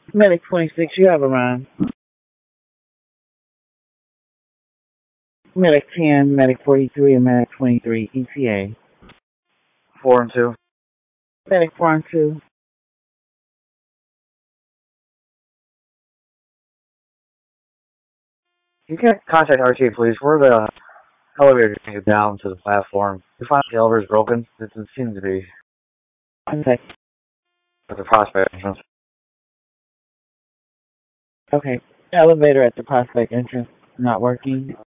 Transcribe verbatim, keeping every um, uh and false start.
Medic twenty-six, you have a run. Medic ten, Medic forty-three, and Medic twenty-three, E T A. Four and two. Medic four and two. You can contact R T, please. We're the elevator to take it down to the platform. We find the elevator's broken. It seems to be Okay. at the prospect entrance. Okay. Elevator at the prospect entrance not working.